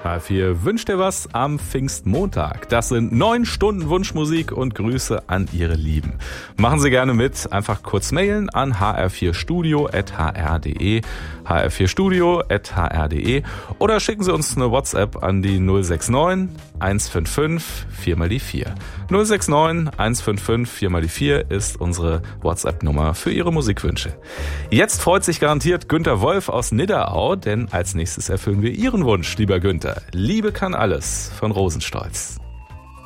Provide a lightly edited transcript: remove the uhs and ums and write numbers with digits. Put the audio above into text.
HR4 wünscht dir was am Pfingstmontag. Das sind 9 Stunden Wunschmusik und Grüße an Ihre Lieben. Machen Sie gerne mit. Einfach kurz mailen an hr4studio@hr.de, hr4studio@hr.de oder schicken Sie uns eine WhatsApp an die 069 155 4x4. 069 155 4x4 ist unsere WhatsApp-Nummer für Ihre Musikwünsche. Jetzt freut sich garantiert Günter Wolf aus Nidderau, denn als nächstes erfüllen wir Ihren Wunsch, lieber Günther. Liebe kann alles von Rosenstolz.